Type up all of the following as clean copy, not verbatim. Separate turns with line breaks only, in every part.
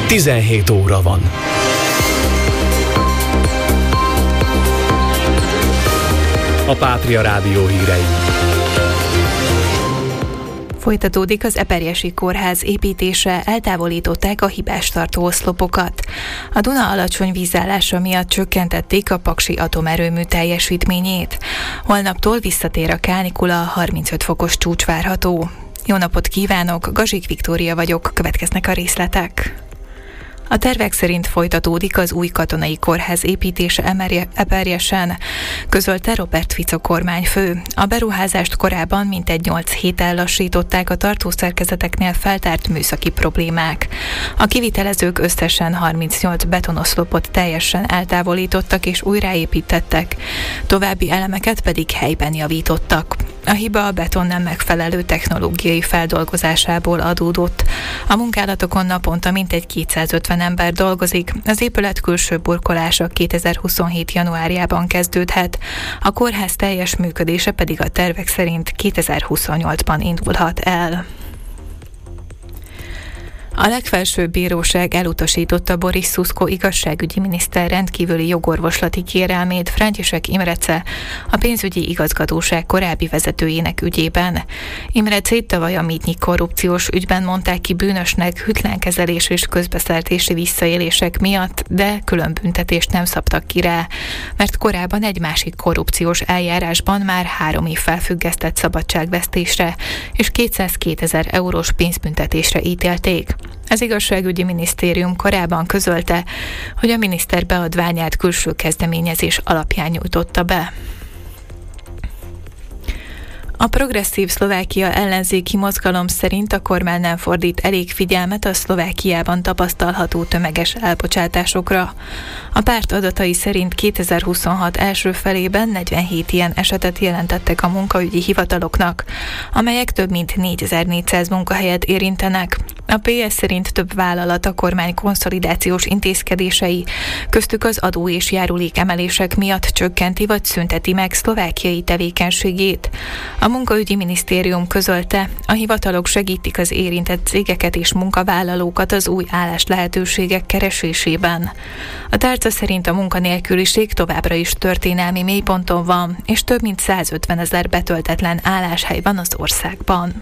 17 óra van. A Pátria Rádió hírei.
Folytatódik az Eperjesi Kórház építése, eltávolították a hibástartó oszlopokat. A Duna alacsony vízállása miatt csökkentették a paksi atomerőmű teljesítményét. Holnaptól visszatér a kánikula, 35 fokos csúcs várható. Jó napot kívánok, Gazsik Viktória vagyok, következnek a részletek. A tervek szerint folytatódik az új katonai kórház építése Eperjesen, közölte Robert Fico kormányfő. A beruházást korábban mintegy 8 héttel lassították a tartószerkezeteknél feltárt műszaki problémák. A kivitelezők összesen 38 betonoszlopot teljesen eltávolítottak és újraépítettek, további elemeket pedig helyben javítottak. A hiba a beton nem megfelelő technológiai feldolgozásából adódott. A munkálatokon naponta mintegy 250 ember dolgozik, az épület külső burkolása 2027. januárjában kezdődhet, a kórház teljes működése pedig a tervek szerint 2028-ban indulhat el. A legfelsőbb bíróság elutasította Boris Szuszko igazságügyi miniszter rendkívüli jogorvoslati kérelmét František Imrece, a pénzügyi igazgatóság korábbi vezetőjének ügyében. Imrecét tavaly a Mítnyik korrupciós ügyben mondták ki bűnösnek hűtlenkezelés és közbeszerzési visszaélések miatt, de külön büntetést nem szabtak ki rá, mert korábban egy másik korrupciós eljárásban már 3 év felfüggesztett szabadságvesztésre és 202 000 eurós pénzbüntetésre ítélték. Az igazságügyi minisztérium korábban közölte, hogy a miniszter beadványát külső kezdeményezés alapján nyújtotta be. A Progresszív Szlovákia ellenzéki mozgalom szerint a kormány nem fordít elég figyelmet a Szlovákiában tapasztalható tömeges elbocsátásokra. A párt adatai szerint 2026 első felében 47 ilyen esetet jelentettek a munkaügyi hivataloknak, amelyek több mint 4400 munkahelyet érintenek. A PS szerint több vállalat a kormány konszolidációs intézkedései, köztük az adó és járulék emelések miatt csökkenti vagy szünteti meg szlovákiai tevékenységét. A munkaügyi minisztérium közölte, a hivatalok segítik az érintett cégeket és munkavállalókat az új álláslehetőségek keresésében. A tárca szerint a munkanélküliség továbbra is történelmi mélyponton van, és több mint 150 000 betöltetlen álláshely van az országban.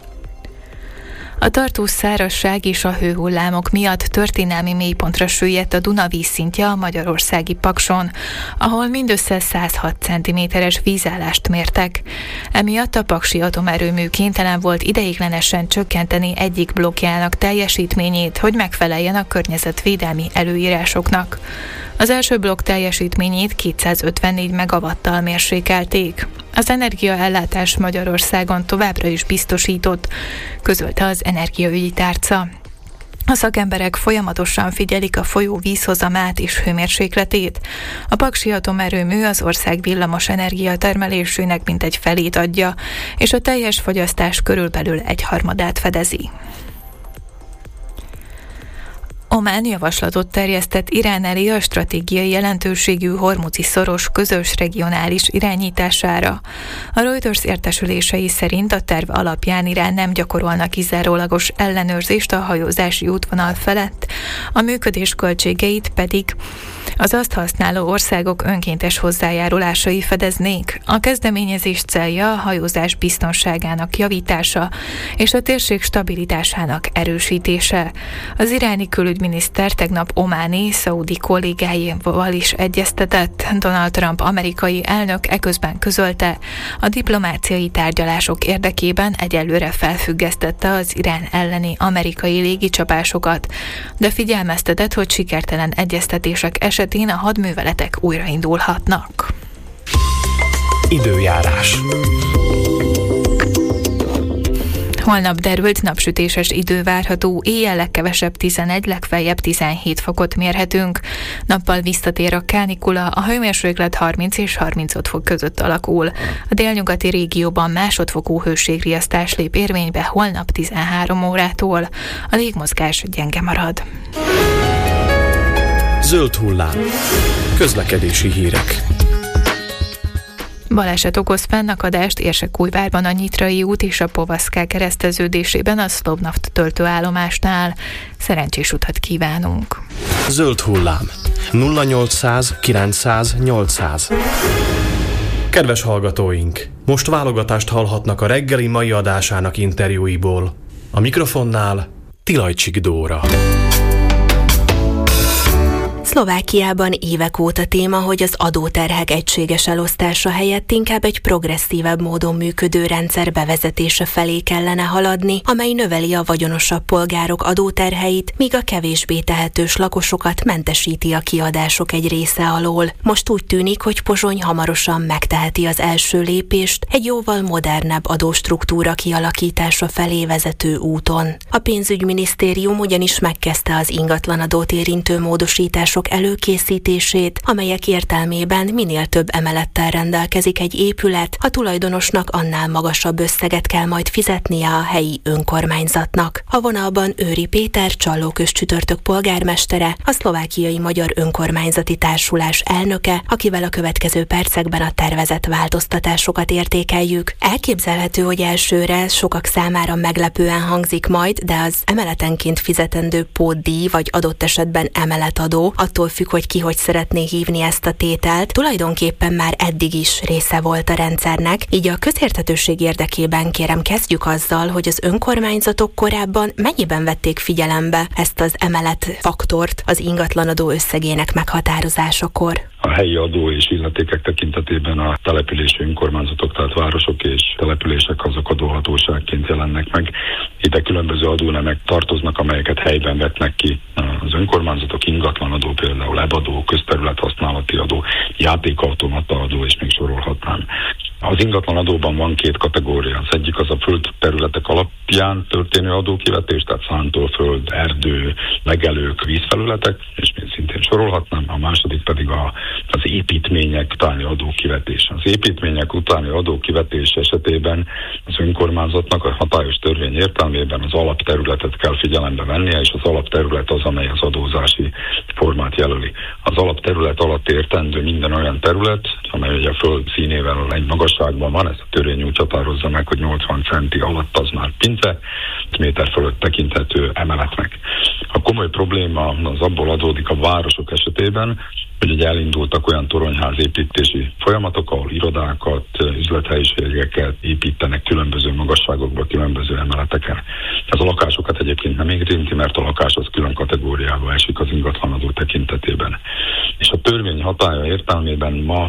A tartós szárazság és a hőhullámok miatt történelmi mélypontra süllyedt a Duna vízszintje a magyarországi Pakson, ahol mindössze 106 cm-es vízállást mértek. Emiatt a paksi atomerőmű kénytelen volt ideiglenesen csökkenteni egyik blokkjának teljesítményét, hogy megfeleljen a környezetvédelmi előírásoknak. Az első blokk teljesítményét 254 megawattal mérsékelték. Az energiaellátás Magyarországon továbbra is biztosított, közölte az energiaügyi tárca. A szakemberek folyamatosan figyelik a folyó vízhozamát és hőmérsékletét. A paksi atomerőmű az ország villamos energiatermelésének mintegy felét adja, és a teljes fogyasztás körülbelül 1/3 fedezi. Omán javaslatot terjesztett Irán elé a stratégiai jelentőségű hormuzi szoros közös regionális irányítására. A Reuters értesülései szerint a terv alapján Irán nem gyakorolna kizárólagos ellenőrzést a hajózási útvonal felett, a működés költségeit pedig az azt használó országok önkéntes hozzájárulásai fedeznék. A kezdeményezés célja a hajózás biztonságának javítása és a térség stabilitásának erősítése. Az iráni külügyminiszter tegnap ománi, szaudi kollégáival is egyeztetett. Donald Trump amerikai elnök eközben közölte, a diplomáciai tárgyalások érdekében egyelőre felfüggesztette az Irán elleni amerikai légicsapásokat, de figyelmeztetett, hogy sikertelen egyeztetések esetén a hadműveletek újraindulhatnak.
Időjárás.
Holnap derült, napsütéses idő várható, éjjel legkevesebb 11, legfeljebb 17 fokot mérhetünk. Nappal visszatér a kánikula, a hőmérséklet 30 és 35 fok között alakul. A délnyugati régióban másodfokú hőségriasztás lép érvénybe holnap 13 órától. A légmozgás gyenge marad.
Zöld hullám. Közlekedési hírek.
Baleset okoz fennakadást Érsekújvárban a Nyitrai út és a Povaszkál kereszteződésében a Szlovnaft töltőállomásnál. Szerencsés utat kívánunk!
Zöld hullám. 0800 900 800. Kedves hallgatóink! Most válogatást hallhatnak a reggeli mai adásának interjúiból. A mikrofonnál Tilajcsik Dóra.
Szlovákiában évek óta téma, hogy az adóterhek egységes elosztása helyett inkább egy progresszívebb módon működő rendszer bevezetése felé kellene haladni, amely növeli a vagyonosabb polgárok adóterheit, míg a kevésbé tehetős lakosokat mentesíti a kiadások egy része alól. Most úgy tűnik, hogy Pozsony hamarosan megteheti az első lépést egy jóval modernebb adóstruktúra kialakítása felé vezető úton. A pénzügyminisztérium ugyanis megkezdte az ingatlanadót érintő módosítások előkészítését, amelyek értelmében minél több emelettel rendelkezik egy épület, a tulajdonosnak annál magasabb összeget kell majd fizetnie a helyi önkormányzatnak. A vonalban Őri Péter, Csallóközcsütörtök polgármestere, a Szlovákiai Magyar Önkormányzati Társulás elnöke, akivel a következő percekben a tervezett változtatásokat értékeljük. Elképzelhető, hogy elsőre sokak számára meglepően hangzik majd, de az emeletenként fizetendő pótdíj vagy adott esetben emeletadó, attól függ, hogy ki hogy szeretné hívni ezt a tételt, tulajdonképpen már eddig is része volt a rendszernek, így a közérthetőség érdekében kérem kezdjük azzal, hogy az önkormányzatok korábban mennyiben vették figyelembe ezt az emelet faktort az ingatlanadó összegének meghatározásakor.
A helyi adó és illetékek tekintetében a települési önkormányzatok, tehát városok és települések azok adóhatóságként jelennek meg. Ide különböző adónemek tartoznak, amelyeket helyben vetnek ki az önkormányzatok, ingatlanadó, például ebadó, közterülethasználati adó, játékautomata adó, és még sorolhatnám. Az ingatlanadóban van két kategória. Az egyik az a földterületek alapján történő adókivetés, tehát szántóföld, erdő, legelők, vízfelületek, és még szintén sorolhatnám. A második pedig az építmények utáni adókivetés. Az építmények utáni adókivetés esetében az önkormányzatnak a hatályos törvény értelmében az alapterületet kell figyelembe vennie, és az alapterület az, amely az adózási formát jelöli. Az alapterület alatt értendő minden olyan terület, amely ugye a föld színével egy magasságban van, ezt a törvény úgy határozza meg, hogy 80 centi alatt az már pince, méter fölött tekinthető emeletnek. A komoly probléma az abból adódik a városok esetében, hogy ugye elindultak olyan toronyházépítési folyamatok, ahol irodákat, üzlethelyiségeket építenek különböző magasságokba, különböző emeleteken. Ez a lakásokat egyébként nem érinti, mert a lakás az külön kategóriába esik az ingatlanadó tekintetében. És a törvény hatálya értelmében ma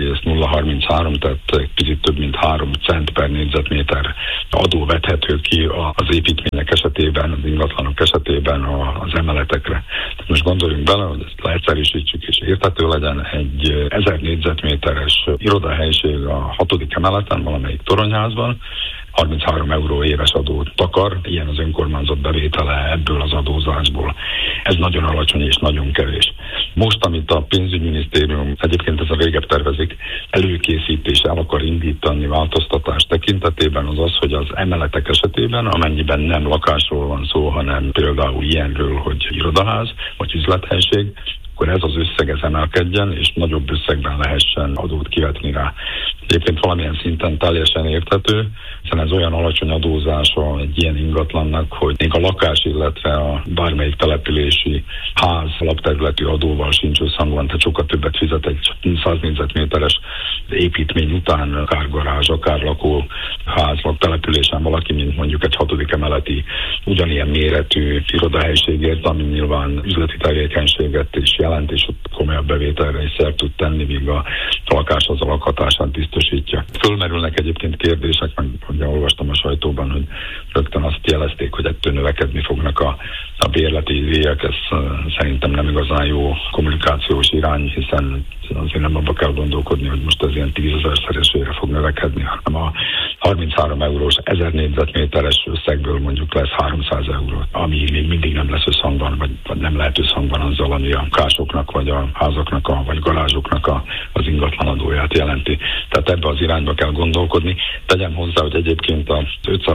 0,033, tehát egy picit több mint 3 cent per négyzetméter adó vethető ki az építmények esetében, az ingatlanok esetében az emeletekre. Most gondoljunk bele, hogy ezt leegyszerűsítsük és érthető legyen, egy 1000 négyzetméteres irodahelyiség a 6. emeleten, valamelyik toronyházban, 33 euró éves adót takar, ilyen az önkormányzat bevétele ebből az adózásból. Ez nagyon alacsony és nagyon kevés. Most, amit a pénzügyminisztérium, egyébként ez a végebb tervezik, előkészítés el akar indítani változtatás tekintetében az az, hogy az emeletek esetében, amennyiben nem lakásról van szó, hanem például ilyenről, hogy irodaház vagy üzlethelyiség, akkor ez az összeg emelkedjen, és nagyobb összegben lehessen adót kivetni rá. Egyébként valamilyen szinten teljesen érthető, hiszen ez olyan alacsony adózása egy ilyen ingatlannak, hogy még a lakás, illetve a bármelyik települési ház alapterületi adóval sincs összhangban, tehát sokkal többet fizet egy 100 négyzetméteres építmény után, akár garázs, akár lakóház, vagy településen valaki, mint mondjuk egy 6. emeleti ugyanilyen méretű irodahelyiségért, ami nyilván üzleti tevékenységet is jelent, és ott komolyabb bevételre is szert tud tenni, míg a lakás az a lakhatását biztosítja. Fölmerülnek egyébként kérdések, meg ugye olvastam a sajtóban, hogy rögtön azt jelezték, hogy ettől növekedni fognak a bérleti díjak. Ez szerintem nem igazán jó kommunikációs irány, hiszen azért nem abba kell gondolkodni, hogy most ez ilyen 10 000-szeresére fog növekedni, hanem a 33 eurós 1000 négyzetméteres összegből mondjuk lesz 300 euró, ami még mindig nem lesz összhangban, vagy nem lehet összhangban azzal, ami a lakásoknak, vagy a házaknak, vagy garázsoknak az ingatlanadóját jelenti. Tehát ebbe az irányba kell gondolkodni. Tegyem hozzá, hogy egyébként a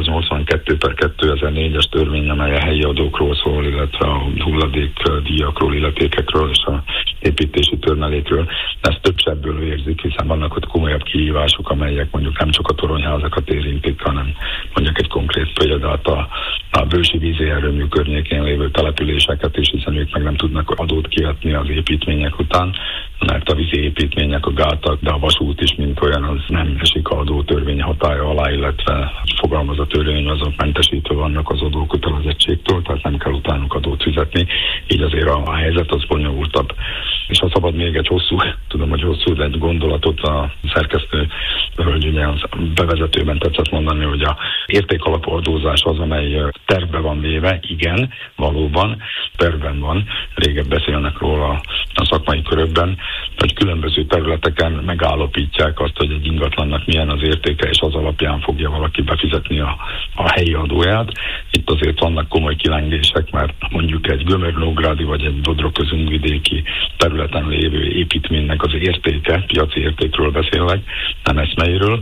582/2004-es törvény, amely a helyi adókról szól, illetve a hulladékdíjakról, illetékekről és a építési törmelékről. Ezt több sebből érzik, hiszen vannak ott komolyabb kihívások, amelyek mondjuk nem csak a toronyházakat érintik, hanem mondjuk egy konkrét példát a Bősi vízierőmű környékén lévő településeket is, hiszen ők meg nem tudnak adót kiadni az építmények után, mert a vízi építmények, a gátak, de a vasút is, mint olyan, az nem esik a adótörvény hatálya alá, illetve fogalmaz a törvény, azok mentesítve vannak az adókötelezettségtől, tehát nem kell utánuk adót fizetni, így azért a helyzet az bonyolultabb. És ha szabad még egy tudom, hogy hosszú, de egy gondolatot a szerkesztő hölgy ugye az bevezetőben tetszett mondani, hogy a értékalapú adózás az, amely tervbe van véve, igen, valóban tervben van, régebb beszélnek róla a szakmai körökben, hogy különböző területeken megállapítják azt, hogy egy ingatlannak milyen az értéke, és az alapján fogja valaki befizetni a helyi adóját. Itt azért vannak komoly kilengések, mert mondjuk egy gömör-nógrádi vagy egy Bodrog-közünkvidéki területen lévő építménynek az értéke, piaci értékről beszélek, nem eszmeiről,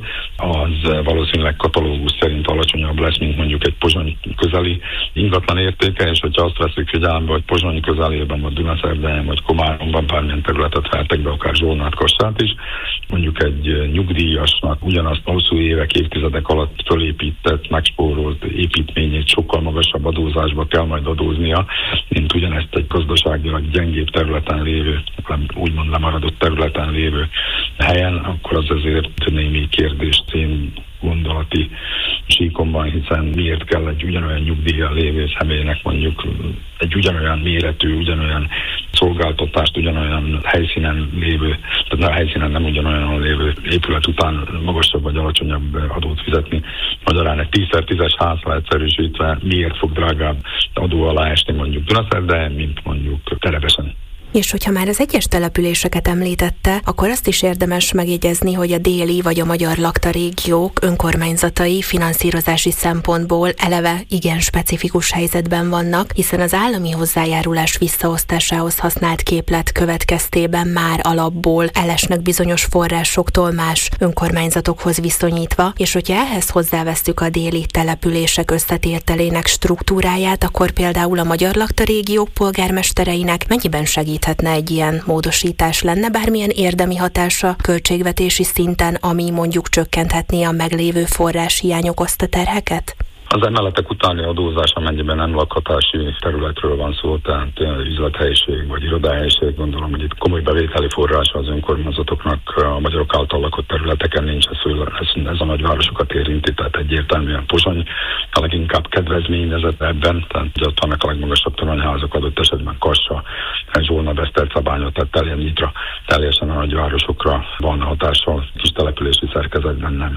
az valószínűleg katalógus szerint alacsonyabb lesz, mint mondjuk egy Pozsony közeli ingatlan értéke, és hogyha azt veszik figyelembe, hogy Pozsony közelében, vagy Dunaszerdahelyen, vagy Komáromban bármilyen területet vettek be, akár Zsolnát, Kassát is, mondjuk egy nyugdíjasnak ugyanazt hosszú évek, évtizedek alatt fölépített, megspórolt építményét sokkal magasabb adózásba kell majd adóznia, mint ugyanezt egy gazdaságilag gyengébb területen lévő, úgymond lemaradott területen lévő helyen, akkor az azért némi kérdést én gondolati síkomban, hiszen miért kell egy ugyanolyan nyugdíjjal lévő személynek mondjuk egy ugyanolyan méretű, ugyanolyan szolgáltatást, ugyanolyan helyszínen lévő, tehát a helyszínen nem ugyanolyan lévő épület után magasabb vagy alacsonyabb adót fizetni. Magyarán egy 10x10-es házra egyszerűsítve miért fog drágább adó alá esni mondjuk Dunaszerdahelyen, mint mondjuk Telebesen.
És hogyha már az egyes településeket említette, akkor azt is érdemes megjegyezni, hogy a déli vagy a magyar lakta régiók önkormányzatai finanszírozási szempontból eleve igen specifikus helyzetben vannak, hiszen az állami hozzájárulás visszaosztásához használt képlet következtében már alapból elesnek bizonyos forrásoktól más önkormányzatokhoz viszonyítva, és hogyha ehhez hozzávesztük a déli települések összetételének struktúráját, akkor például a magyar lakta régiók polgármestereinek mennyiben segíthetne egy ilyen módosítás? Lenne bármilyen érdemi hatása költségvetési szinten, ami mondjuk csökkenthetné a meglévő forráshiány okozta terheket?
Az emeletek utáni adózás, amennyiben nem lakhatási területről van szó, tehát üzlethelyiség vagy irodahelyiség, gondolom, hogy itt komoly bevételi forrása az önkormányzatoknak a magyarok által lakott területeken nincs, ez a nagyvárosokat érinti, tehát egyértelműen Pozsony a leginkább kedvezményezett ebben, tehát ott vannak a legmagasabb toronyházak, adott esetben Kassa, Zsolna, Besztercebánya, tehát teljesen a nagyvárosokra van hatással, kis települési szerkezetben nem.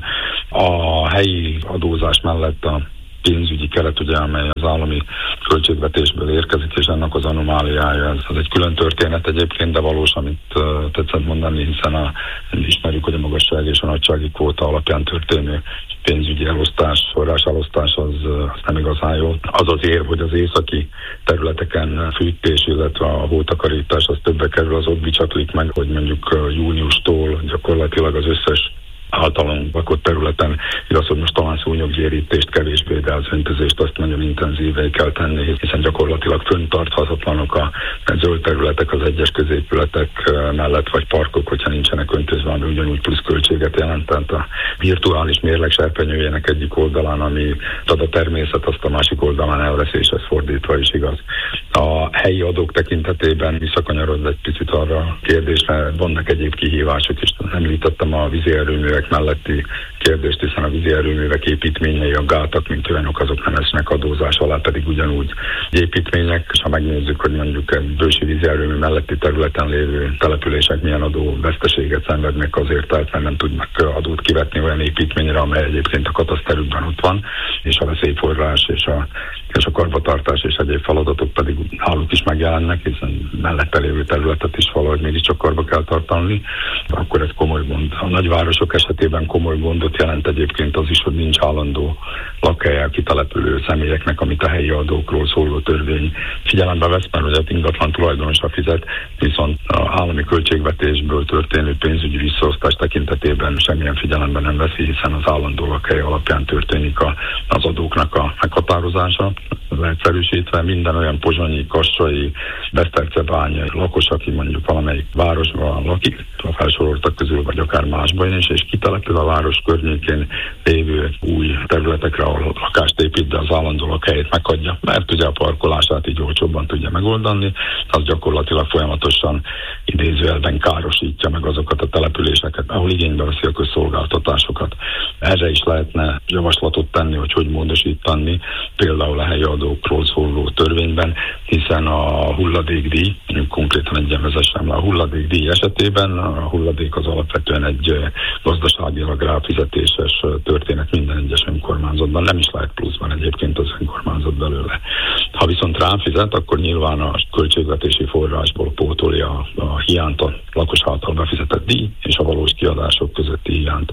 A helyi adózás mellett a pénzügyi keret, ugye, amely az állami költségvetésből érkezik, és ennek az anomáliája, ez egy külön történet egyébként, de valós, amit tetszett mondani, hiszen ismerjük, hogy a magasság és a nagysági kvóta alapján történő pénzügyi elosztás, forráselosztás az nem igazán jó. Az az érv, hogy az északi területeken fűtés, illetve a hótakarítás az többe kerül, az ott bicsaklik meg, hogy mondjuk júniustól gyakorlatilag az összes általunk lakott területen, igaz, hogy most talán szúnyoggyérítést kevésbé, de az öntözést azt nagyon intenzívé kell tenni, hiszen gyakorlatilag fönntarthatatlanok a zöld területek az egyes középületek mellett, vagy parkok, hogyha nincsenek öntözve, ami ugyanúgy plusz költséget jelent. Tehát a virtuális mérleg serpenyőjének egyik oldalán, ami ad a természet, azt a másik oldalán elveszi, és ez fordítva is igaz. A helyi adók tekintetében visszakanyarodva egy picit arra a kérdésre, vannak egyéb kihívások is. Említettem a vízi erőművek melletti kérdést, hiszen a vízi erőművek építményei, a gátak, mint olyanok, azok nem esnek adózás alá, pedig ugyanúgy építmények, és ha megnézzük, hogy mondjuk egy Bősi vízi erőmű melletti területen lévő települések milyen adó veszteséget szenvednek azért, tehát nem tudnak adót kivetni olyan építményre, amely egyébként a kataszterükben ott van, és a veszélyforrás és a karbantartás és egyéb feladatok pedig náluk is megjelennek, hiszen mellette lévő területet is valahogy mégiscsak karba kell tartani, akkor ez komoly gond. A nagyvárosok esetében komoly gondot jelent egyébként az is, hogy nincs állandó lakhelye a kitelepülő személyeknek, amit a helyi adókról szóló törvény figyelembe vesz, mert ugye ingatlan tulajdonosa fizet, viszont az állami költségvetésből történő pénzügyi visszaosztás tekintetében semmilyen figyelembe nem veszi, hiszen az állandó lakhely alapján történik az adóknak a meghatározása. Leegyszerűsítve minden olyan pozsonyi, kassai, Besztercebányai lakos, aki mondjuk valamelyik városban lakik, a felsoroltak közül, vagy akár másban is, és kitelepül a város környékén lévő új területekre, ahol lakást épít, de az állandó lakhelyét meghagyja, mert ugye a parkolását így olcsóbban tudja megoldani, az gyakorlatilag folyamatosan idézőjelben károsítja meg azokat a településeket, ahol igénybe veszi a közszolgáltatásokat. Erre is lehetne javaslatot tenni, hogy módosítani, például a helyi adókról szóló törvényben, hiszen a hulladékdíj, konkrétan egyen vezessem le, a hulladékdíj esetében a hulladék az alapvetően egy gazdaságilag ráfizetéses történet minden egyes önkormányzatban, nem is lehet pluszban egyébként az önkormányzat belőle. Ha viszont ráfizet, akkor nyilván a költségvetési forrásból pótolja a hiányt, a lakos által befizetett díj és a valós kiadások közötti hiányt.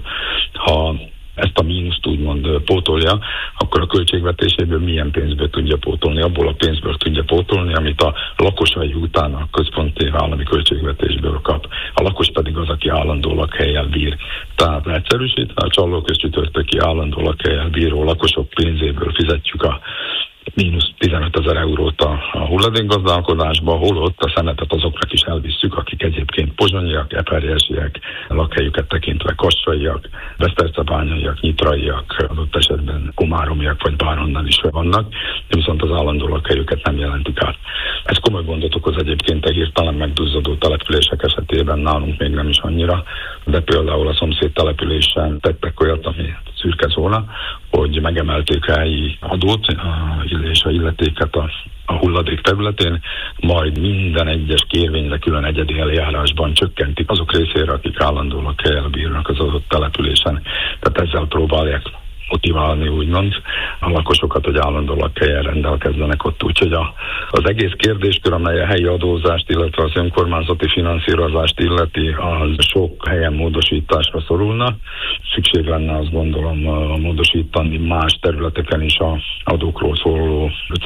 Ha ezt a mínuszt úgymond pótolja, akkor a költségvetéséből milyen pénzből tudja pótolni? Abból a pénzből tudja pótolni, amit a lakosai után a központi állami költségvetésből kap. A lakos pedig az, aki állandó lakhellyel bír. Tehát leegyszerűsítve a Csallók és Csütörtöki állandó lakhellyel bíró lakosok pénzéből fizetjük a mínusz 15 000 eurót a hulladékgazdálkodásba, holott a szemetet azoknak is elvisszük, akik egyébként pozsonyiak, eperjesiek, lakhelyüket tekintve kassaiak, besztercebányaiak, nyitraiak, adott esetben komáromiak vagy bárhonnan is vannak, viszont az állandó lakhelyüket nem jelentik át. Ez komoly gondot okoz egyébként a hirtelen megduzzadó települések esetében, nálunk még nem is annyira, de például a szomszéd településen tettek olyat, ami szürke zóna, hogy megemelték a helyi adót és a illetéket a hulladék területén, majd minden egyes kérvényre külön egyedi eljárásban csökkentik azok részére, akik állandó lakhellyel bírnak az adott településen. Tehát ezzel próbálják motiválni úgymond a lakosokat, hogy állandó lakhelyen rendelkezzenek ott. Úgyhogy az egész kérdéskör, amely a helyi adózást, illetve az önkormányzati finanszírozást illeti, az sok helyen módosításra szorulna. Szükség lenne, azt gondolom, módosítani más területeken is az adókról szóló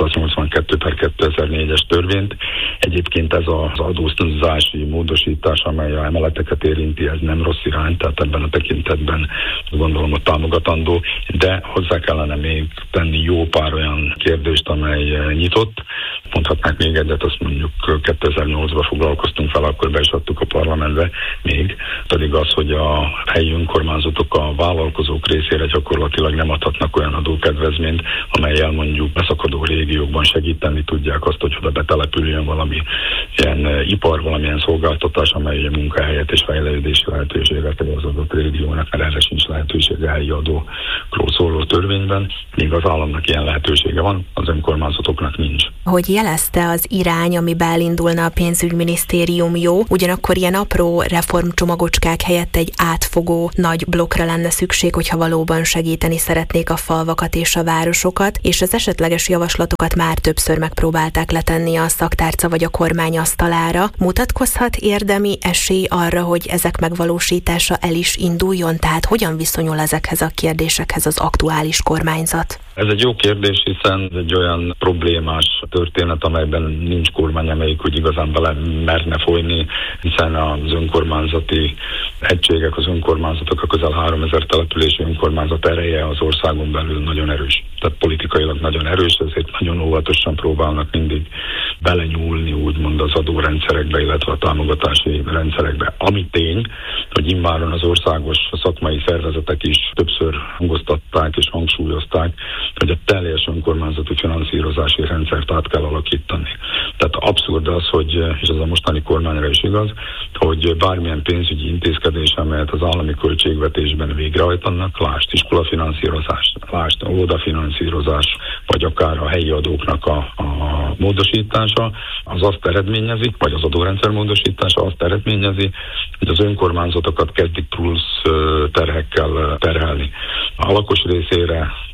582/2004-es törvényt. Egyébként ez az adózási módosítás, amely a emeleteket érinti, ez nem rossz irány, tehát ebben a tekintetben gondolom, hogy támogatandó, de hozzá kellene még tenni jó pár olyan kérdést, amely nyitott. Mondhatnánk még egyet, azt mondjuk 2008-ban foglalkoztunk fel, akkor be is adtuk a parlamentbe még, pedig az, hogy a helyi önkormányzatok a vállalkozók részére gyakorlatilag nem adhatnak olyan adókedvezményt, amellyel mondjuk beszakadó régiókban segíteni tudják azt, hogy oda betelepüljön valami ilyen ipar, valamilyen szolgáltatás, amely munkahelyet és fejlődési lehetőséget az adott régiónak, mert erre sincs lehetősége helyi adókról szóló törvényben, míg az államnak ilyen lehetősége van, az önkormányzatoknak nincs.
Hogy jelezte, az irány, amiben elindulna a pénzügyminisztérium jó, ugyanakkor ilyen apró reformcsomagocskák helyett egy átfogó nagy blokkra lenne szükség, hogyha valóban segíteni szeretnék a falvakat és a városokat, és az esetleges javaslatokat már többször megpróbálták letenni a szaktárca vagy a kormány asztalára. Mutatkozhat érdemi esély arra, hogy ezek megvalósítása el is induljon? Tehát hogyan viszonyul ezekhez a kérdésekhez az aktuális kormányzat?
Ez egy jó kérdés, hiszen ez egy olyan problémás történet, amelyben nincs kormány, amelyik úgy igazán bele merne folyni, hiszen az önkormányzati egységek, az önkormányzatok, a közel 3000 települési önkormányzat ereje az országon belül nagyon erős. Tehát politikailag nagyon erős, ezért nagyon óvatosan próbálnak mindig belenyúlni úgymond az adórendszerekbe, illetve a támogatási rendszerekbe. Ami tény, hogy immáron az országos szakmai szervezetek is többször hangoztatták és hangsúlyozták, hogy a teljes önkormányzati finanszírozási rendszert át kell alakítani. Tehát abszurd az, hogy, és ez a mostani kormányra is igaz, hogy bármilyen pénzügyi intézkedés, amelyet az állami költségvetésben végrehajtanak, lásd iskolafinanszírozás, lásd óvodafinanszírozás, vagy akár a helyi adóknak a módosítása, az azt eredményezi, vagy az adórendszer módosítása azt eredményezi, hogy az önkormányzatokat kezdik plusz terhekkel terhelni. A lakos részére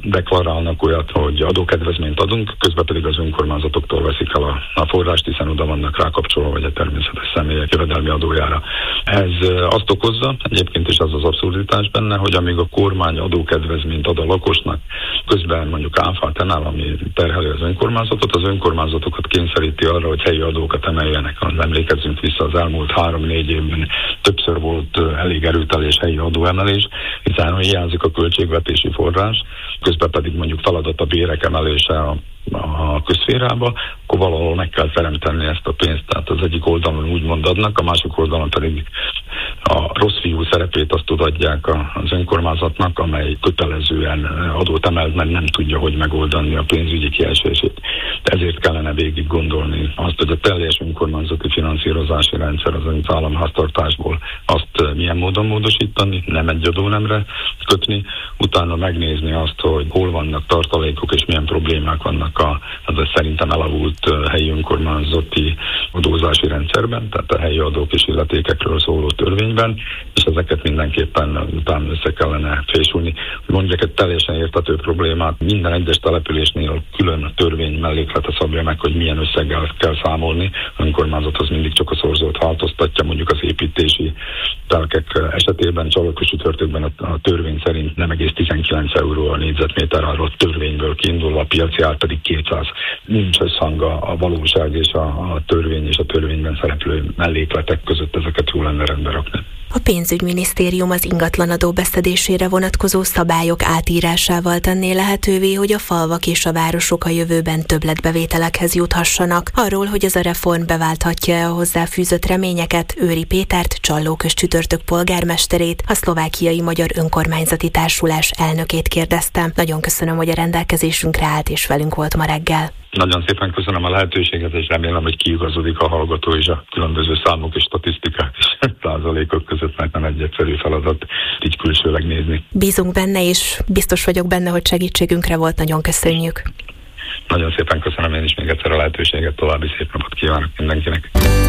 deklarálnak olyat, hogy adókedvezményt adunk, közben pedig az önkormányzatoktól veszik el a forrást, hiszen oda vannak rákapcsolva, vagy a természetes személyek jövedelmi adójára. Ez azt okozza, egyébként is az az abszurditás benne, hogy amíg a kormány adókedvezményt ad a lakosnak, közben mondjuk áfát emelni, ami terheli az önkormányzatot, az önkormányzatokat kényszeríti arra, hogy helyi adókat emeljenek. Emlékezzünk vissza, az elmúlt 3-4 évben többször volt elég erőteljes helyi adóemelés, hiszen hiányzik a költségvetési forrás, közben pedig mondjuk feladat a bérek emelése a közszférába, akkor valahol meg kell teremteni ezt a pénzt. Tehát az egyik oldalon úgymond adnak, a másik oldalon pedig a rossz fiú szerepét azt adják az önkormányzatnak, amely kötelezően adót emelt, mert nem tudja, hogy megoldani a pénzügyi kiesését. Ezért kellene végig gondolni azt, hogy a teljes önkormányzati finanszírozási rendszer az államháztartásból azt milyen módon módosítani, nem egy adónemre kötni, utána megnézni azt, hogy hol vannak tartalékok és milyen problémák vannak az szerintem elavult helyi önkormányzati adózási rendszerben, tehát a helyi adók és illetékekről szóló törvényben, és ezeket mindenképpen utána össze kellene fésülni. Mondják egy teljesen érthető problémát, minden egyes településnél külön a törvény melléklete szabja meg, hogy milyen összeggel kell számolni. A önkormányzat az mindig csak a szorzót változtatja, mondjuk az építési telkek esetében, csalókos csütörtökben a törvény szerint nem egész 19 euró a négyzetméter, arról törvényből kiindul, a piaci ár pedig 200. Nincs összhang a valóság és a törvény és a törvényben szereplő mellékletek között, ezeket jól lenne rendbe rakni.
A pénzügyminisztérium az ingatlanadó beszedésére vonatkozó szabályok átírásával tenné lehetővé, hogy a falvak és a városok a jövőben többletbevételekhez juthassanak. Arról, hogy ez a reform beválthatja a hozzáfűzött reményeket, Őri Pétert, Csallóközcsütörtök polgármesterét, a Szlovákiai Magyar Önkormányzati Társulás elnökét kérdeztem. Nagyon köszönöm, hogy a rendelkezésünkre állt és velünk volt ma reggel.
Nagyon szépen köszönöm a lehetőséget, és remélem, hogy kiigazodik a hallgató és a különböző számok és statisztikák és százalékok között, mert nem egy egyszerű feladat így külsőleg nézni.
Bízunk benne, és biztos vagyok benne, hogy segítségünkre volt. Nagyon köszönjük.
Nagyon szépen köszönöm én is még egyszer a lehetőséget, további szép napot kívánok mindenkinek.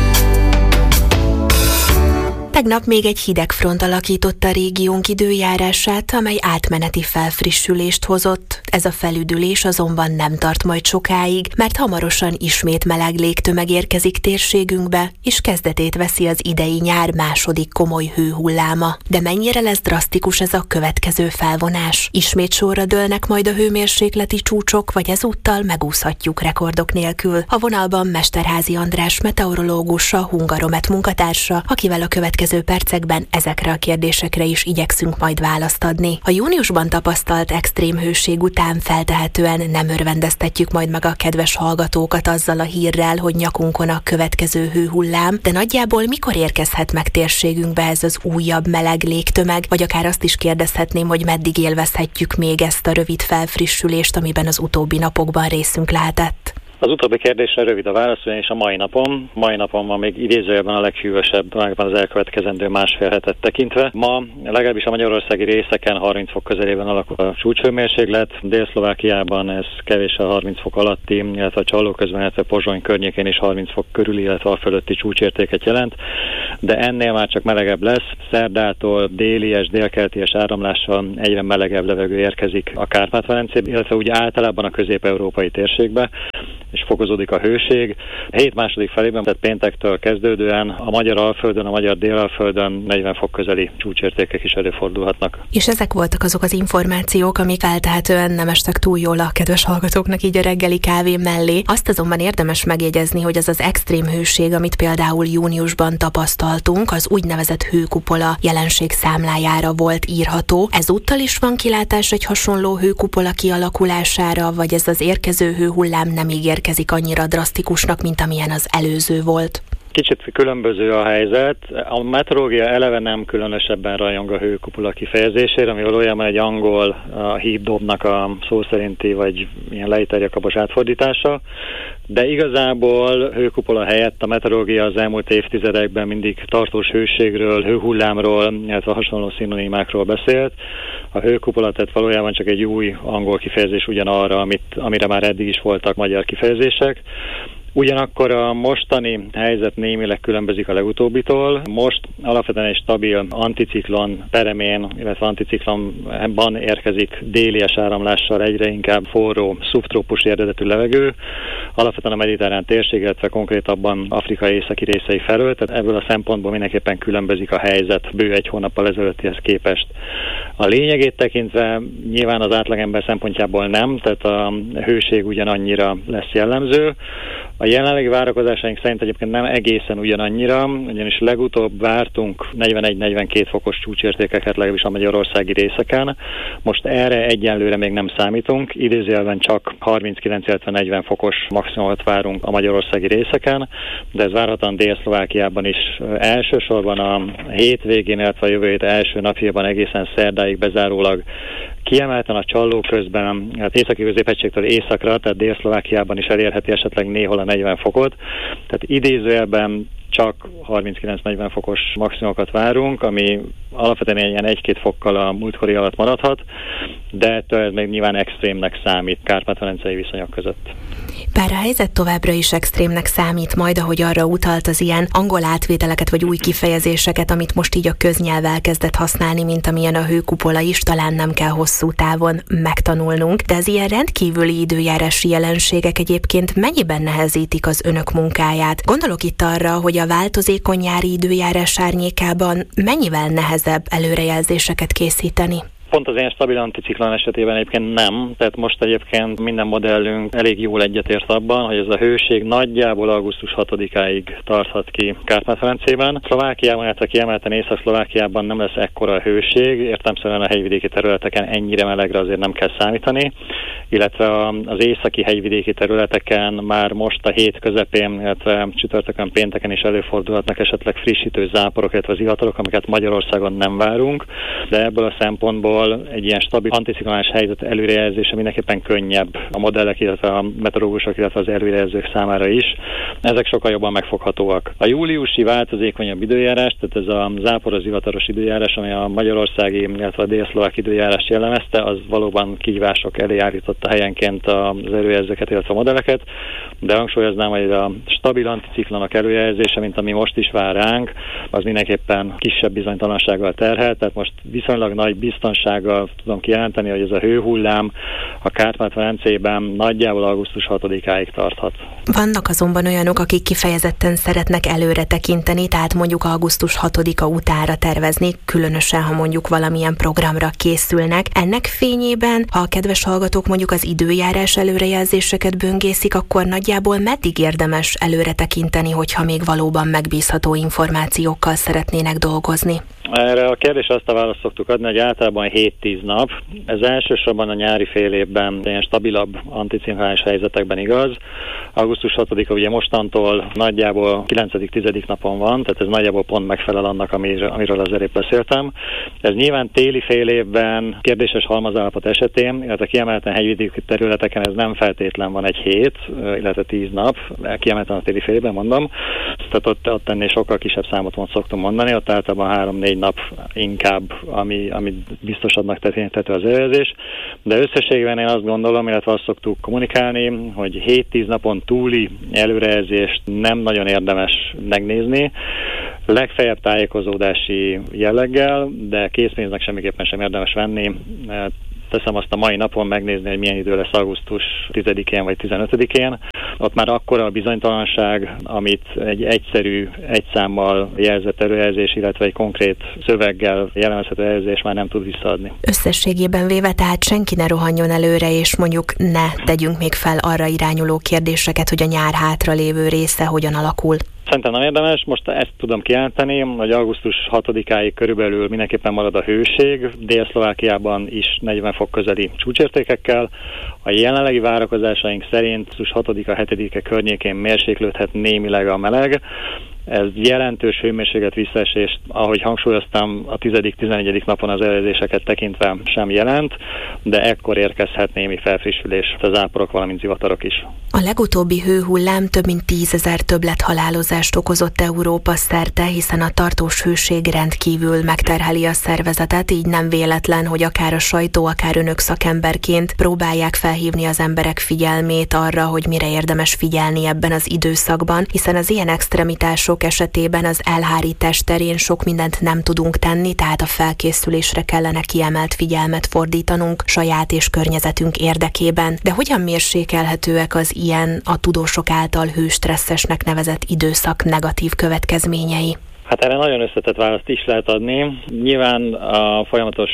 Tegnap még egy hideg front alakította a régiónk időjárását, amely átmeneti felfrissülést hozott. Ez a felüdülés azonban nem tart majd sokáig, mert hamarosan ismét meleg légtömeg érkezik térségünkbe, és kezdetét veszi az idei nyár második komoly hőhulláma. De mennyire lesz drasztikus ez a következő felvonás? Ismét sorra dőlnek majd a hőmérsékleti csúcsok, vagy ezúttal megúszhatjuk rekordok nélkül? A vonalban Mesterházy András meteorológus, a Hungaromet munkatársa, akivel a következő percekben ezekre a kérdésekre is igyekszünk majd választ adni. A júniusban tapasztalt extrém hőség után feltehetően nem örvendeztetjük majd meg a kedves hallgatókat azzal a hírrel, hogy nyakunkon a következő hőhullám, de nagyjából mikor érkezhet meg térségünkbe ez az újabb meleg légtömeg, vagy akár azt is kérdezhetném, hogy meddig élvezhetjük még ezt a rövid felfrissülést, amiben az utóbbi napokban részünk lehetett.
Az utóbbi kérdésre rövid a válasz, és a mai napon van még idézőjelben a leghűvösebb az elkövetkezendő másfél hetet tekintve. Ma legalábbis a magyarországi részeken 30 fok közelében alakul a csúcshőmérséklet, Dél-Szlovákiában ez kevés a 30 fok alatti, illetve a Csallóközben, illetve Pozsony környékén is 30 fok körül, illetve a fölötti csúcsértéket jelent, de ennél már csak melegebb lesz. Szerdától délies, délkelties áramlással egyre melegebb levegő érkezik a Kárpát-Velencébe, illetve úgy általában a közép-európai térségbe, és fokozódik a hőség. A hét második felében, tehát péntektől kezdődően a magyar alföldön, a magyar délalföldön 40 fok közeli csúcsértékek is előfordulhatnak. És ezek voltak azok az információk, amik feltehetően nem estek túl jól a kedves hallgatóknak így a reggeli kávé mellé. Azt azonban érdemes megjegyezni, hogy az az extrém hőség, amit például júniusban tapasztaltunk, az úgynevezett hőkupola jelenség számlájára volt írható. Ezúttal is van kilátás egy hasonló hőkupola kialakulására, vagy ez az érkező hőhullám nem érkezik annyira drasztikusnak, mint amilyen az előző volt? Kicsit különböző a helyzet. A meteorológia eleve nem különösebben rajong a hőkupola kifejezésére, ami valójában egy angol hídobnak a szó szerinti, vagy ilyen lejterjakabos átfordítása, de igazából hőkupola helyett a meteorológia az elmúlt évtizedekben mindig tartós hőségről, hőhullámról, illetve hasonló szinonimákról beszélt. A hőkupola tehát valójában csak egy új angol kifejezés ugyanarra, amire már eddig is voltak magyar kifejezések. Ugyanakkor a mostani helyzet némileg különbözik a legutóbbitól. Most alapvetően egy stabil anticiklon peremén, illetve anticiklonban érkezik délies áramlással egyre inkább forró, szubtrópusi eredetű levegő, alapvetően a mediterrán térség, illetve konkrétabban Afrika északi részei felől, tehát ebből a szempontból mindenképpen különbözik a helyzet bő egy hónappal ezelőttihez képest. A lényegét tekintve nyilván az átlagember szempontjából nem, tehát a hőség ugyanannyira lesz jellemző. A jelenlegi várakozásaink szerint egyébként nem egészen ugyanannyira, ugyanis legutóbb vártunk 41-42 fokos csúcsértékeket legalábbis a magyarországi részeken. Most erre egyenlőre még nem számítunk, idézőjelben csak 39, illetve 40 fokos maximumot várunk a magyarországi részeken, de ez várhatóan Dél-Szlovákiában is elsősorban a hétvégén, illetve a jövő hét első napjában egészen szerdáig bezárólag kiemelten a csalló közben, hát északi középhegységtől északra, tehát Dél-Szlovákiában is elérheti esetleg néhol a 40 fokot. Tehát idézőjelben csak 39-40 fokos maximumokat várunk, ami alapvetően ilyen 1-2 fokkal a múltkori alatt maradhat, de ettől ez még nyilván extrémnek számít kárpát-velencei viszonyok között.
Bár a helyzet továbbra is extrémnek számít, majd ahogy arra utalt az ilyen angol átvételeket vagy új kifejezéseket, amit most így a köznyelv elkezdett használni, mint amilyen a hőkupola is, talán nem kell hosszú távon megtanulnunk, de az ilyen rendkívüli időjárási jelenségek egyébként mennyiben nehezítik az önök munkáját? Gondolok itt arra, hogy a változékony nyári időjárás árnyékában mennyivel nehezebb előrejelzéseket készíteni?
Pont az ilyen stabil anticiklon esetében egyébként nem, tehát most egyébként minden modellünk elég jól egyetért abban, hogy ez a hőség nagyjából augusztus 6-áig tarthat ki Kárpát-Velencében. Szlovákiában, illetve kiemelten Észak-Szlovákiában nem lesz ekkora a hőség, értelemszerűen a hegyvidéki területeken ennyire melegre azért nem kell számítani, illetve az északi hegyvidéki területeken már most a hét közepén, illetve csütörtökön, pénteken is előfordulhatnak esetleg frissítő záporok, illetve zivatarok, amiket Magyarországon nem várunk, de ebből a szempontból egy ilyen stabil anticiklonális helyzet előrejelzése mindenképpen könnyebb a modellek, illetve a meteorológusok, illetve az előrejelzők számára is. Ezek sokkal jobban megfoghatóak. A júliusi változékonyabb időjárás, tehát ez a záporos zivataros időjárás, ami a magyarországi, illetve a délszlovák időjárást jellemezte, az valóban kihívások elé állította helyenként az előrejelzőket, illetve a modelleket, de hangsúlyoznám, hogy a stabil anticiklonok előrejelzése, mint ami most is vár ránk, az mindenképpen kisebb bizonytalansággal terhel, tehát most viszonylag nagy biztonsággal tudom kijelenteni, hogy ez a hőhullám a Kárpát-Velencében nagyjából augusztus 6-áig tarthat.
Vannak azonban olyanok, akik kifejezetten szeretnek előre tekinteni, tehát mondjuk augusztus 6-a utára tervezni, különösen, ha mondjuk valamilyen programra készülnek. Ennek fényében, ha a kedves hallgatók mondjuk az időjárás előrejelzéseket böngészik, akkor nagyjából meddig érdemes előre tekinteni, hogyha még valóban megbízható információkkal szeretnének dolgozni?
Erre a kérdésre azt a választ szoktuk adni, hogy általában 7-10 nap. Ez elsősorban a nyári fél évben ilyen stabilabb anticiklonális helyzetekben igaz. Augusztus 6-a ugye mostantól nagyjából 9.-10. napon van, tehát ez nagyjából pont megfelel annak, amiről az előbb beszéltem. Ez nyilván téli fél évben kérdéses halmazállapot esetén, illetve kiemelten hegyvidéki területeken ez nem feltétlen van egy hét, illetve 10 nap, kiemelten a téli fél évben mondom. Tehát ott ennél sokkal kisebb számot szoktunk mondani, ott általában 3-4 nap inkább, ami biztosabbnak tekinthető az előrejelzés. De összességében én azt gondolom, illetve azt szoktuk kommunikálni, hogy 7-10 napon túli előrejelzést nem nagyon érdemes megnézni. Legfeljebb tájékozódási jelleggel, de készpénznek semmiképpen sem érdemes venni. Teszem azt a mai napon megnézni, hogy milyen idő lesz augusztus 10-én vagy 15-én. Ott már akkora a bizonytalanság, amit egy egyszerű, egy számmal jelzett előrejelzés, illetve egy konkrét szöveggel jellemezhető előrejelzés már nem tud visszaadni.
Összességében véve, tehát senki ne rohanjon előre, és mondjuk ne tegyünk még fel arra irányuló kérdéseket, hogy a nyár hátra lévő része hogyan alakul.
Szerintem nem érdemes, most ezt tudom kijelenteni, hogy augusztus 6-áig körülbelül mindenképpen marad a hőség, Dél-Szlovákiában is 40 fok közeli csúcsértékekkel. A jelenlegi várakozásaink szerint augusztus 6-a, 7-e környékén mérséklődhet némileg a meleg. Ez jelentős hőmérséklet visszaesést, ahogy hangsúlyoztam, a 10.-11. napon az előzéseket tekintve sem jelent, de ekkor érkezhet némi felfrissülés az záporok, valamint zivatarok is.
A legutóbbi hőhullám több mint 10 000 többlethalálozást okozott Európa szerte, hiszen a tartós hőség rendkívül megterheli a szervezetet, így nem véletlen, hogy akár a sajtó, akár önök szakemberként próbálják felhívni az emberek figyelmét arra, hogy mire érdemes figyelni ebben az időszakban, hiszen az ilyen extremitások esetében az elhárítás terén sok mindent nem tudunk tenni, tehát a felkészülésre kellene kiemelt figyelmet fordítanunk saját és környezetünk érdekében. De hogyan mérsékelhetőek az ilyen a tudósok által hőstresszesnek nevezett időszak negatív következményei?
Hát erre nagyon összetett választ is lehet adni. Nyilván a folyamatos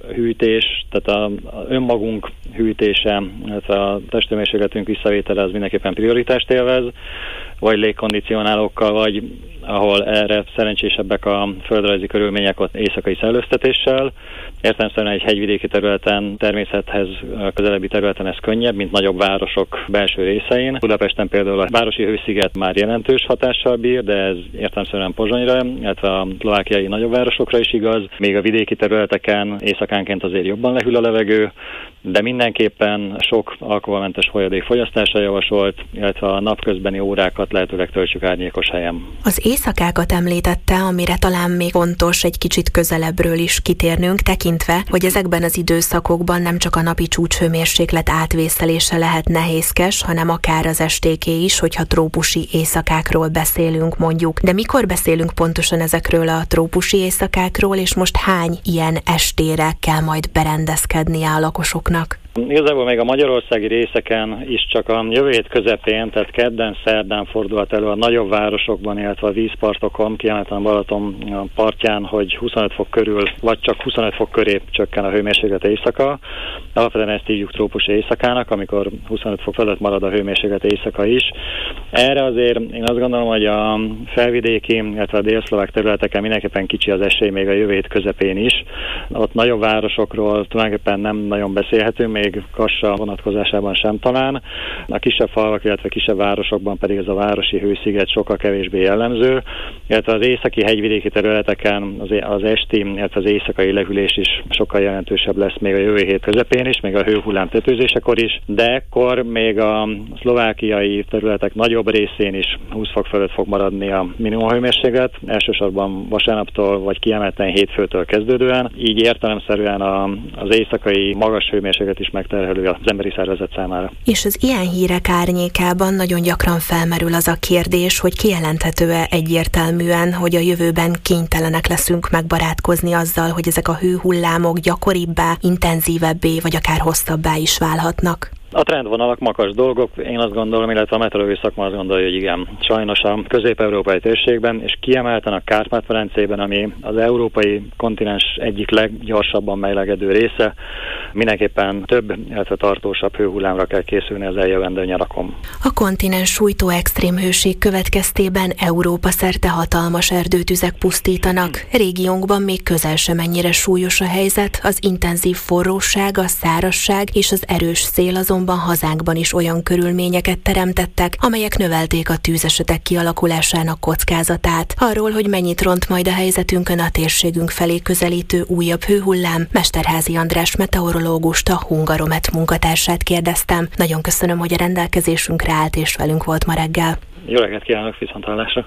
hűtés, tehát a önmagunk hűtése, illetve a testhőmérsékletünk visszavétele az mindenképpen prioritást élvez, vagy légkondicionálókkal, vagy ahol erre szerencsésebbek a földrajzi körülmények, ott éjszakai szellőztetéssel. Értelemszerűen egy hegyvidéki területen, természethez közelebbi területen ez könnyebb, mint nagyobb városok belső részein. Budapesten például a városi hősziget már jelentős hatással bír, de ez értelemszerűen Pozsonyra, illetve a szlovákiai nagyobb városokra is igaz. Még a vidéki területeken éjszakánként azért jobban lehűl a levegő, de mindenképpen sok alkoholmentes folyadék fogyasztása javasolt, illetve a napközbeni órákat lehetőleg töltsük árnyékos helyen.
Az éjszakákat említette, amire talán még fontos egy kicsit közelebbről is kitérnünk, tekintve, hogy ezekben az időszakokban nem csak a napi csúcshőmérséklet átvészelése lehet nehézkes, hanem akár az estéké is, hogyha trópusi éjszakákról beszélünk mondjuk. De mikor beszélünk pontosan ezekről a trópusi éjszakákról, és most hány ilyen estére kell majd berendezkednie a lakosoknak?
Igazából még a magyarországi részeken is csak a jövő hét közepén, tehát kedden, szerdán fordulhat elő a nagyobb városokban, illetve a vízpartokon, kiemelten a Balaton partján, hogy 25 fok körül, vagy csak 25 fok köré csökken a hőmérséklet éjszaka. Alapvetően ezt hívjuk trópusi éjszakának, amikor 25 fok fölött marad a hőmérséklet éjszaka is. Erre azért én azt gondolom, hogy a felvidéki, illetve a délszlovák területeken mindenképpen kicsi az esély még a jövő hét közepén is. Ott nagyobb városokról tulajdonképpen nem nagyon beszélhetünk, még Kassa vonatkozásában sem talán. A kisebb falvak, illetve kisebb városokban pedig ez a városi hősziget sokkal kevésbé jellemző, illetve az északi hegyvidéki területeken az esti, illetve az éjszakai lehűlés is sokkal jelentősebb lesz még a jövő hét közepén is, még a hőhullám tetőzésekor is, de ekkor még a szlovákiai területek nagyobb részén is 20 fok fölött fog maradni a minimum hőmérséklet, elsősorban vasárnaptól vagy kiemelten hétfőtől kezdődően, így értelemszerűen az éjszakai magas hőmérséklet is megterhelő az emberi szervezet számára.
És az ilyen hírek árnyékában nagyon gyakran felmerül az a kérdés, hogy kijelenthető-e egyértelműen, hogy a jövőben kénytelenek leszünk megbarátkozni azzal, hogy ezek a hőhullámok gyakoribbá, intenzívebbé vagy akár hosszabbá is válhatnak.
A trendvonalak makas dolgok, én azt gondolom, illetve a meteorológiai szakma azt gondolja, hogy igen. Sajnos a közép-európai térségben, és kiemelten a Kárpát-medencében, ami az európai kontinens egyik leggyorsabban melegedő része, mindenképpen több, illetve tartósabb hőhullámra kell készülni az eljövendő nyarakon.
A kontinens sújtó extrém hőség következtében Európa szerte hatalmas erdőtüzek pusztítanak. Régiónkban még közel sem ennyire súlyos a helyzet, az intenzív forróság, a szárazság és az erős szél azonban hazánkban is olyan körülményeket teremtettek, amelyek növelték a tűzesetek kialakulásának kockázatát. Arról, hogy mennyit ront majd a helyzetünkön a térségünk felé közelítő újabb hőhullám, Mesterházy András meteorológust, a Hungaromet munkatársát kérdeztem. Nagyon köszönöm, hogy a rendelkezésünkre állt és velünk volt ma reggel.
Jó reggelt kívánok, viszonthallásra!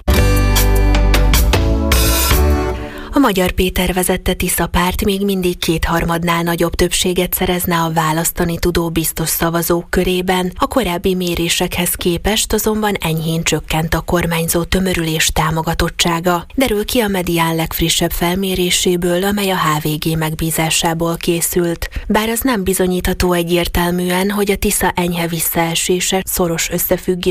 A Magyar Péter vezette Tisza párt még mindig 2/3 nagyobb többséget szerezne a választani tudó biztos szavazók körében. A korábbi mérésekhez képest azonban enyhén csökkent a kormányzó tömörülés támogatottsága. Derül ki a Medián legfrissebb felméréséből, amely a HVG megbízásából készült. Bár az nem bizonyítható egyértelműen, hogy a Tisza enyhe visszaesése szoros összefüggés